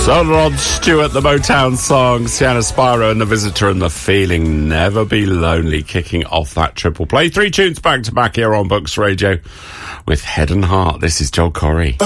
So Rod Stewart, the Motown song, Sienna Spiro and The Visitor and The Feeling, Never Be Lonely, kicking off that triple play. 3 tunes back to back here on Books Radio with Head and Heart. This is Joel Corry.